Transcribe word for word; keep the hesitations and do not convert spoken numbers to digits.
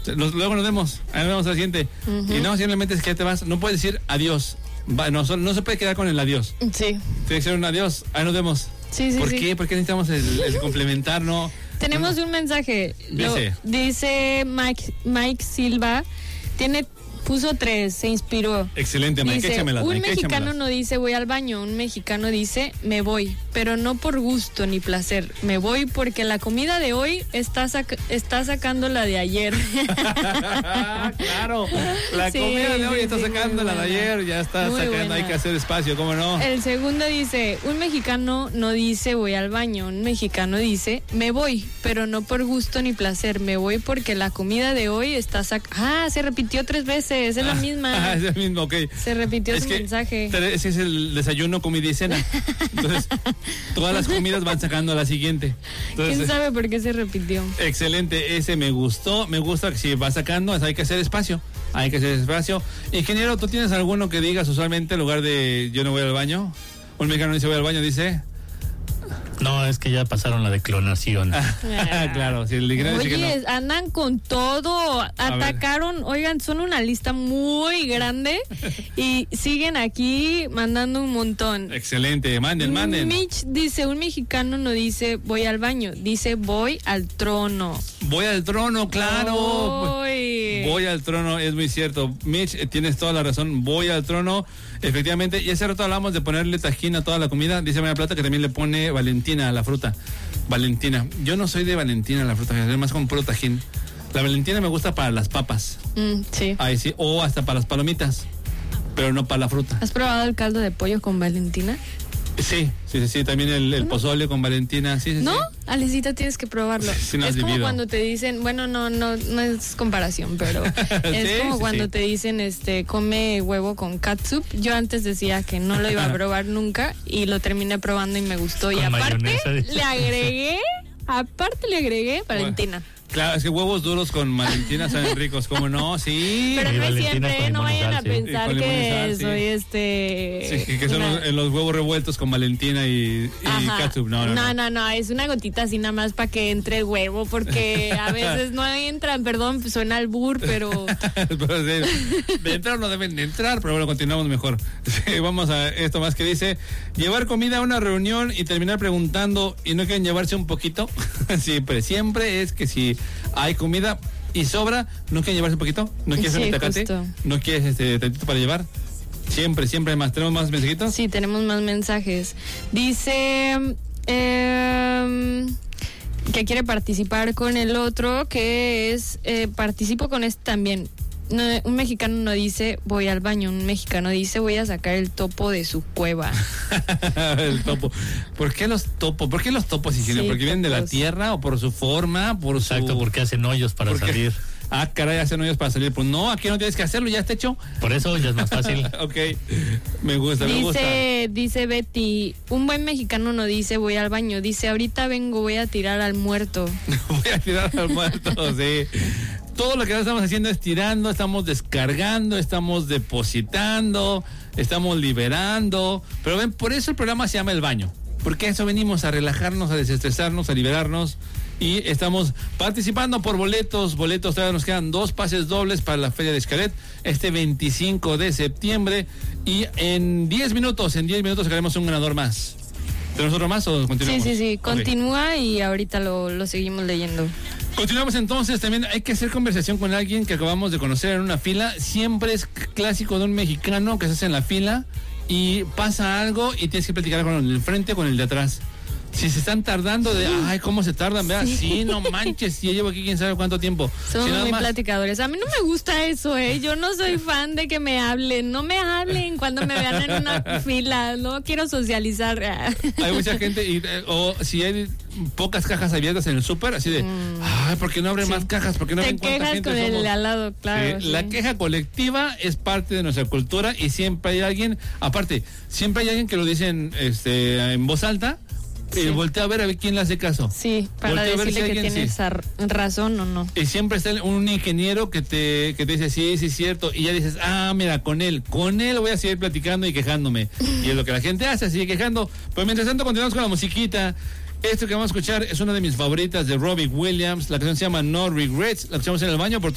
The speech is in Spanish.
Nos, luego nos vemos, ahí nos vemos a la siguiente. Uh-huh. Y no, simplemente es que te vas, no puedes decir adiós. Va, no, no se puede quedar con el adiós. Sí. Tiene que ser un adiós, ahí nos vemos. Sí, sí, ¿Por sí. qué? ¿Por qué necesitamos el, el complementar, no? Tenemos no. un mensaje. Lo, dice. dice Mike, Mike Silva, tiene... Puso tres, se inspiró. Excelente, Mike, dice, échamelas, un Mike, mexicano échamelas. no dice voy al baño, un mexicano dice me voy, pero no por gusto ni placer. Me voy porque la comida de hoy está, sac- está sacando la de ayer. Claro, la Sí, comida de hoy sí, está sí, sacando la de ayer, ya está Muy sacando, buena. hay que hacer espacio, ¿cómo no? El segundo dice, un mexicano no dice voy al baño, un mexicano dice me voy, pero no por gusto ni placer. Me voy porque la comida de hoy está sacando... Ah, se repitió tres veces, es la misma. Ah, es el mismo, ok. Se repitió es su que mensaje. Ese es el desayuno, comida y cena. Entonces, todas las comidas van sacando a la siguiente. Entonces, ¿Quién sabe por qué se repitió? Excelente, ese me gustó. Me gusta que si va sacando, hay que hacer espacio. Hay que hacer espacio. Ingeniero, ¿tú tienes alguno que digas usualmente en lugar de yo no voy al baño? Un mexicano dice voy al baño, dice... No, es que ya pasaron la de clonación. Claro, si el ingeniero dice Oye, que no. andan con todo. Atacaron, oigan, son una lista muy grande y siguen aquí mandando un montón. Excelente, manden, manden. Mitch dice, un mexicano no dice voy al baño, dice voy al trono. Voy al trono, claro. Voy. Voy al trono, es muy cierto. Mitch, eh, tienes toda la razón. Voy al trono, efectivamente. Y hace rato hablamos de ponerle tajín a toda la comida. Dice María Plata que también le pone Valentina a la fruta. Valentina. Yo no soy de Valentina a la fruta, soy más con puro tajín. La Valentina me gusta para las papas. Mm, sí. Ahí sí. O hasta para las palomitas. Pero no para la fruta. ¿Has probado el caldo de pollo con Valentina? Sí, sí, sí, sí. También el, el pozole con Valentina. Sí, sí, ¿No? sí. Alecita, tienes que probarlo. Sí, no es has como vivido. cuando te dicen, bueno, no, no, no es comparación, pero es Sí, como sí, cuando sí. te dicen, este, come huevo con catsup. Yo antes decía que no lo iba a probar nunca y lo terminé probando y me gustó. Y Con aparte mayonesa, dice. le agregué, aparte le agregué Valentina. Claro, es que huevos duros con Valentina saben ricos, ¿cómo no? Sí. Pero Y no es Valentina siempre, con no limón y vayan a sal, sí. pensar Y con limón y que sal, sí. soy este... Sí, que son una- los, los huevos revueltos con Valentina y, y Ajá. catsup. No, no, no. no, no, no, es una gotita así nada más para que entre el huevo, porque a veces no entran, perdón, suena albur, pero... Pero de, de entrar no deben de entrar, pero bueno, continuamos mejor. Sí, vamos a esto más que dice, llevar comida a una reunión y terminar preguntando y no quieren llevarse un poquito. Siempre, siempre es que si hay comida y sobra, no quieren llevarse un poquito, no quieres Sí, un itacate, justo. no quieres este tantito para llevar. Siempre, siempre hay más. ¿Tenemos más mensajitos? Sí, tenemos más mensajes. Dice eh, que quiere participar con el otro, que es, eh, participo con este también. No, un mexicano no dice voy al baño, un mexicano dice voy a sacar el topo de su cueva. El topo. ¿Por qué los topos? ¿Por qué los topos, Ingeniero? Sí, ¿Porque vienen de la topos. tierra o por su forma? Por su... Exacto, porque hacen hoyos para ¿Por qué? salir. Ah, caray, hacen hoyos para salir. Pues no, aquí no tienes que hacerlo, ya está hecho. Por eso ya es más fácil. Ok, me gusta, me gusta. Dice, dice Betty, un buen mexicano no dice voy al baño, dice ahorita vengo, voy a tirar al muerto. Voy a tirar al muerto, sí. Todo lo que estamos haciendo es tirando, estamos descargando, estamos depositando, estamos liberando. Pero ven, por eso el programa se llama El Baño. Porque a eso venimos, a relajarnos, a desestresarnos, a liberarnos. Y estamos participando por boletos. Boletos, todavía nos quedan dos pases dobles para la Feria de Xcaret este veinticinco de septiembre. Y en diez minutos, en diez minutos sacaremos un ganador más. ¿Tenemos otro más o continuamos? Sí, sí, sí, Ok. continúa y ahorita lo, lo seguimos leyendo. Continuamos entonces, también hay que hacer conversación con alguien que acabamos de conocer en una fila. Siempre es clásico de un mexicano que se hace en la fila y pasa algo y tienes que platicar con el de frente o con el de atrás. Si se están tardando de, ay, ¿cómo se tardan? Vea, sí, sí no manches, ya llevo aquí quién sabe cuánto tiempo. Somos Si nada muy más- platicadores. A mí no me gusta eso, ¿eh? Yo no soy fan de que me hablen. No me hablen cuando me vean en una fila. No quiero socializar. Hay mucha gente, y, eh, o si hay pocas cajas abiertas en el súper, así de, ay, ¿por qué no abren Sí. más cajas? ¿Por qué no Te ven cuánta quejas gente con el somos? de al lado, claro. Sí, la sí. queja colectiva es parte de nuestra cultura y siempre hay alguien, aparte, siempre hay alguien que lo dice en, este, en voz alta y Sí. voltea a ver a ver quién le hace caso. Sí, para Voltea a ver decirle si que alguien tienes sí. ar- razón o no. Y siempre está un ingeniero que te, que te dice, sí, sí, es cierto. Y ya dices, ah, mira, con él, con él voy a seguir platicando y quejándome. Y es lo que la gente hace, sigue quejando. Pues mientras tanto, continuamos con la musiquita. Esto que vamos a escuchar es una de mis favoritas de Robbie Williams. La canción se llama No Regrets. La escuchamos en el baño por